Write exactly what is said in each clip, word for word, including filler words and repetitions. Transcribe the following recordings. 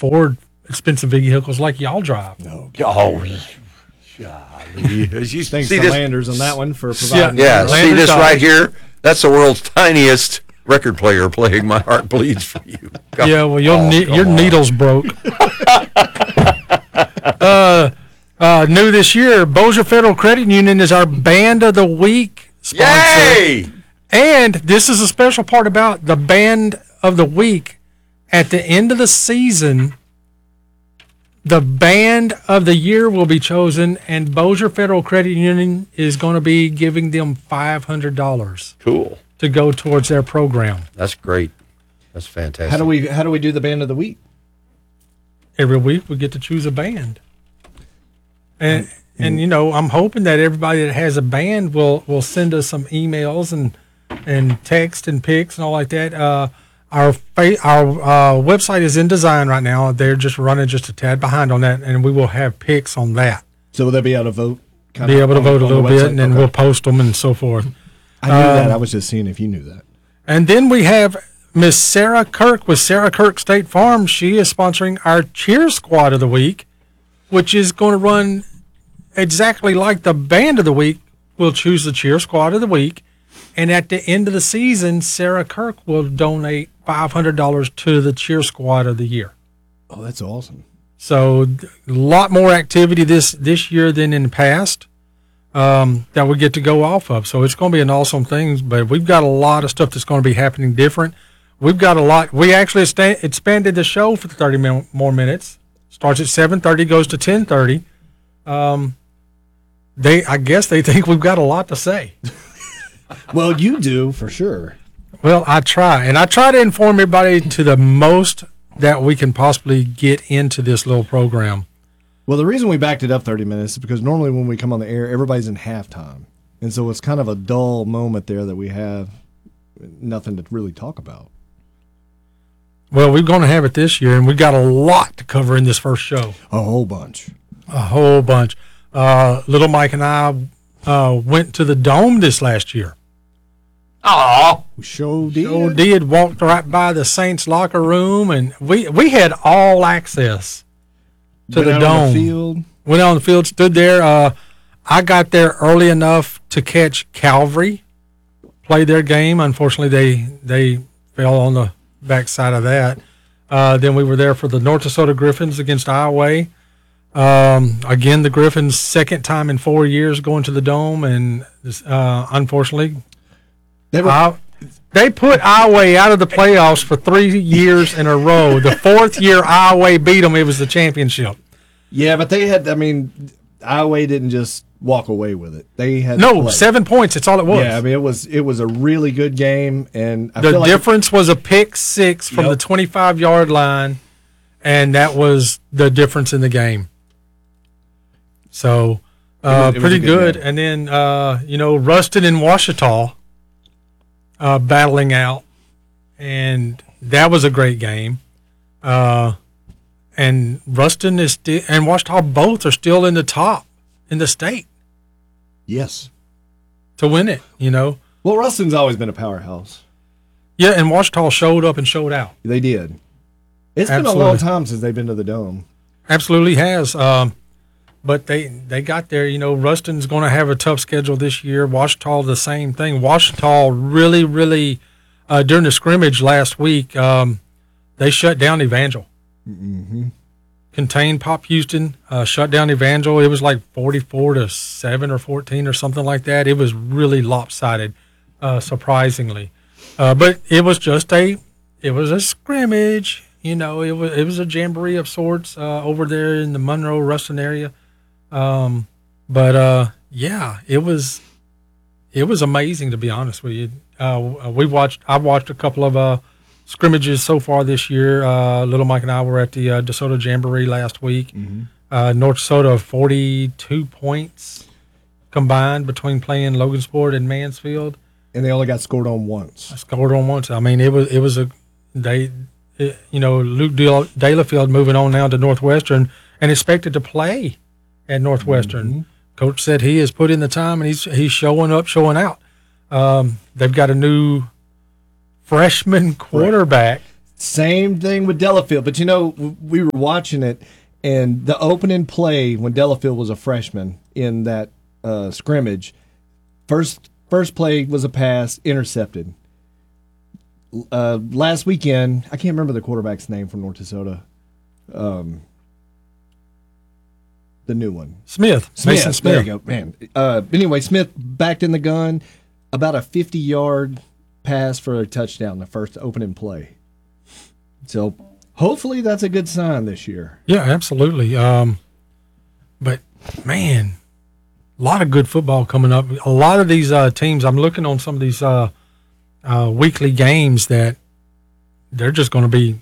afford expensive vehicles like y'all drive. No. Oh, golly. You Thanks see to this? Landers on that one for providing. Yeah, Landers see this Dodge. right here? That's the world's tiniest record player playing My Heart Bleeds for You. God. Yeah, well, your Oh, ne- come your on. needle's broke. uh, uh, new this year, Bossier Federal Credit Union is our Band of the Week sponsor. Yay! And this is a special part about the Band of the Week. At the end of the season, the Band of the Year will be chosen, and Bossier Federal Credit Union is going to be giving them five hundred dollars Cool. to go towards their program. That's great. That's fantastic. How do we how do we do the band of the week? Every week we get to choose a band. And and you know, I'm hoping that everybody that has a band will will send us some emails and and text and pics and all like that. Uh, our fa- our uh, website is in design right now. They're just running just a tad behind on that, and we will have pics on that. So will they be able to vote? kind Be of able to on- vote a on the little bit, website? and then Okay. we'll post them and so forth. I knew that. I was just seeing if you knew that. And then we have Miss Sarah Kirk with Sarah Kirk State Farm. She is sponsoring our Cheer Squad of the Week, which is going to run exactly like the Band of the Week. We'll choose the Cheer Squad of the Week. And at the end of the season, Sarah Kirk will donate five hundred dollars to the Cheer Squad of the Year. Oh, that's awesome. So a lot more activity this, this year than in the past um, that we get to go off of. So it's going to be an awesome thing. But we've got a lot of stuff that's going to be happening different. We've got a lot. We actually sta- expanded the show for thirty min- more minutes. Starts at seven thirty, goes to ten thirty. Um, they, I guess they think we've got a lot to say. Well, you do for sure. Well, I try, and I try to inform everybody to the most that we can possibly get into this little program. Well, the reason we backed it up thirty minutes is because normally when we come on the air, everybody's in halftime. And so it's kind of a dull moment there that we have nothing to really talk about. Well, we're going to have it this year, and we got a lot to cover in this first show. A whole bunch. A whole bunch. Uh, Little Mike and I uh, went to the Dome this last year. Aw. We sure did. Sure did. Walked right by the Saints locker room, and we, we had all access to Went the out Dome. on the field. Went on the field, stood there. Uh, I got there early enough to catch Calvary play their game. Unfortunately, they they fell on the backside of that. Uh, then we were there for the North Dakota Griffins against Iowa. Um, again, the Griffins' second time in four years going to the Dome, and uh, unfortunately, They were, I, they put Iowa out of the playoffs for three years in a row. The fourth year Iowa beat them, it was the championship. yeah, but they had, I mean, Iowa didn't just walk away with it. They had to No, play. seven points. That's all it was. Yeah, I mean, it was it was a really good game. And I The feel like difference was a pick six from Yep. the twenty-five-yard line, and that was the difference in the game. So, uh, was- it was a pretty good good. game. And then, uh, you know, Ruston and Ouachita uh, battling out, and that was a great game. Uh, and Ruston is still, and Ouachita both are still in the top in the state yes. to win it, you know. Well, Ruston's always been a powerhouse. Yeah, and Ouachita showed up and showed out. They did. It's been a long Absolutely. time since they've been to the Dome. Absolutely has. Um, but they, they got there. You know, Ruston's going to have a tough schedule this year. Ouachita, the same thing. Ouachita really, really, uh, during the scrimmage last week, um, they shut down Evangel. Mm-hmm. Contained Pop Houston, uh, shut down Evangel. It was like forty-four to seven or fourteen or something like that. It was really lopsided, uh, surprisingly. Uh, but it was just a, it was a scrimmage. You know, it was it was a jamboree of sorts uh, over there in the Monroe Ruston area. Um, but uh, yeah, it was it was amazing, to be honest with you. Uh, we watched I watched a couple of uh, scrimmages so far this year. Uh, Little Mike and I were at the uh, DeSoto Jamboree last week. Mm-hmm. Uh, North DeSoto forty-two points combined between playing Logansport and Mansfield. And they only got scored on once. I scored on once. I mean, it was it was a they, it, you know, Luke De- Delafield moving on now to Northwestern and expected to play at Northwestern. Mm-hmm. Coach said he has put in the time and he's he's showing up, showing out. Um, they've got a new freshman quarterback. Same thing with Delafield. But, you know, w- we were watching it, and the opening play when Delafield was a freshman in that uh, scrimmage, first first play was a pass, intercepted. Uh, last weekend, I can't remember the quarterback's name from North Dakota. Um, the new one. Smith. Smith. Mason Smith. There you go, man. Uh, anyway, Smith backed in the gun, about a fifty-yard pass for a touchdown, the first opening play. So hopefully that's a good sign this year. Yeah, absolutely. Um, but, man, a lot of good football coming up. A lot of these uh, teams, I'm looking on some of these uh, uh, weekly games that they're just going to be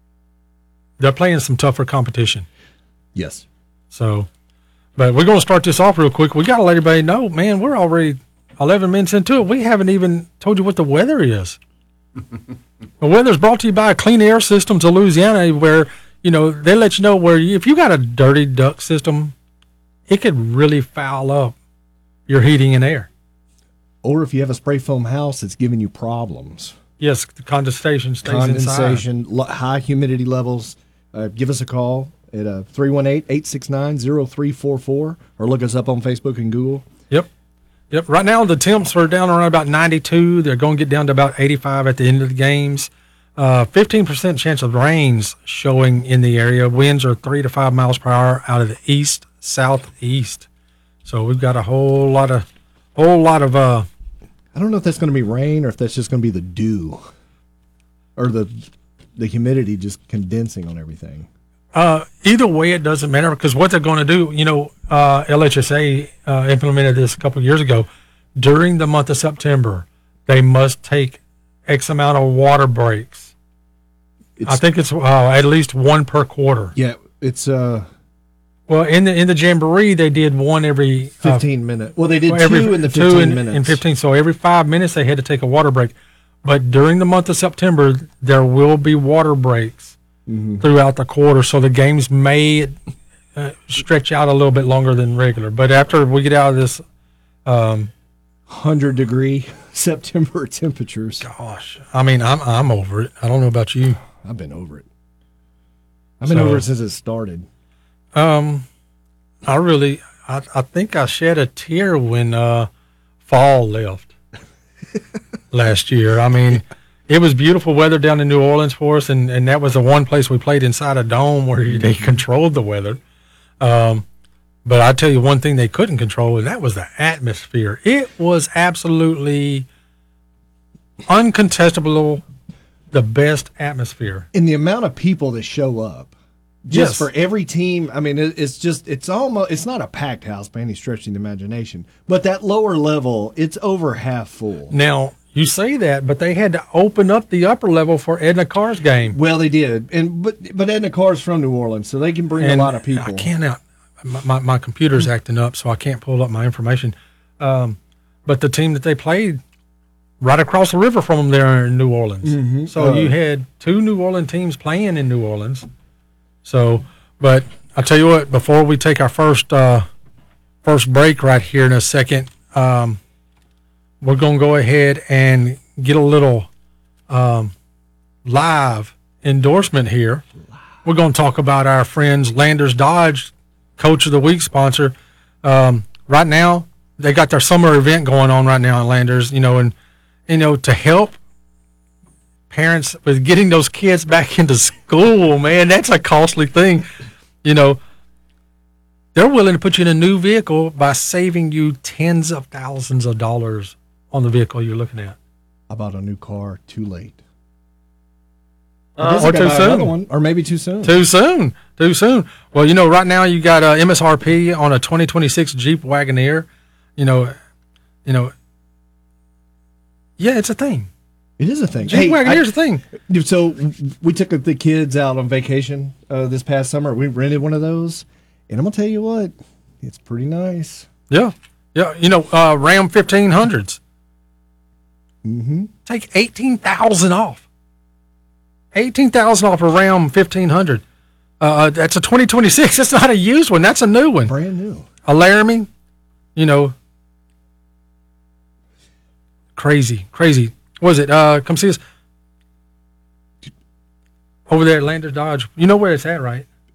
– they're playing some tougher competition. Yes. So, but we're going to start this off real quick. We got to let everybody know, man, we're already eleven minutes into it. We haven't even told you what the weather is. The weather's brought to you by Clean Air Systems of Louisiana, where, you know, they let you know where you, if you got a dirty duct system, it could really foul up your heating and air. Or if you have a spray foam house, it's giving you problems. Yes, the condensation stays Condensation, inside. lo- high humidity levels. Uh, give us a call at uh, three one eight, eight six nine, zero three four four or look us up on Facebook and Google. Yep. Yep. Right now, the temps are down around about ninety-two. They're going to get down to about eighty-five at the end of the games. Uh, fifteen percent chance of rains showing in the area. Winds are three to five miles per hour out of the east, southeast. So we've got a whole lot of, whole lot of, uh, I don't know if that's going to be rain or if that's just going to be the dew or the the humidity just condensing on everything. Uh, either way, it doesn't matter because what they're going to do, you know, uh, L H S A uh, implemented this a couple of years ago. During the month of September, they must take X amount of water breaks. It's, I think it's uh, at least one per quarter. yeah, it's uh Well, in the in the jamboree, they did one every uh, fifteen minutes. Well, they did well, every, two in the two fifteen in, minutes. in fifteen. So every five minutes, they had to take a water break. But during the month of September, there will be water breaks Mm-hmm. throughout the quarter, so the games may uh, stretch out a little bit longer than regular. But after we get out of this, um, one hundred degree September temperatures. gosh, I mean, I'm I'm over it. I don't know about you. I've been over it. I've been So- over it since it started. Um, I really, I, I think I shed a tear when uh, fall left last year. I mean, it was beautiful weather down in New Orleans for us, and, and that was the one place we played inside a dome where they controlled the weather. Um, but I tell you one thing they couldn't control, and that was the atmosphere. It was absolutely uncontestable, the best atmosphere. And the amount of people that show up. Just Yes. for every team, I mean, it, it's just, it's almost, it's not a packed house by any stretch of the imagination, but that lower level, it's over half full. Now, you say that, but they had to open up the upper level for Edna Carr's game. Well, they did, and but but Edna Carr's from New Orleans, so they can bring And a lot of people. I can't out. My, my, my computer's acting up, so I can't pull up my information. Um, but the team that they played right across the river from them there in New Orleans. Mhm. So Uh, you had two New Orleans teams playing in New Orleans. So, but I tell you what, before we take our first uh, first break right here in a second, um, we're going to go ahead and get a little um, live endorsement here. We're going to talk about our friends Landers Dodge, Coach of the Week sponsor. Um, right now, they got their summer event going on right now in Landers, you know, and, you know, to help parents with getting those kids back into school, man, that's a costly thing. You know, they're willing to put you in a new vehicle by saving you tens of thousands of dollars on the vehicle you're looking at. I bought a new car too late. Uh, I guess or I gotta too buy soon. another one, or maybe too soon. Too soon. Too soon. Well, you know, right now you got uh, M S R P on a twenty twenty-six Jeep Wagoneer. You know, you know. Yeah, it's a thing. It is a thing. Jeep Wagoneer's a thing. So we took the kids out on vacation uh, this past summer. We rented one of those, and I'm gonna tell you what, it's pretty nice. Yeah, yeah. You know, uh, Ram fifteen hundreds. Mm-hmm. Take eighteen thousand off. Eighteen thousand off a Ram fifteen hundred. Uh, that's a twenty twenty-six. That's not a used one. That's a new one. Brand new. A Laramie. You know. Crazy, crazy. What was it? Uh, come see us. over there at Landers Dodge. You know where it's at, right?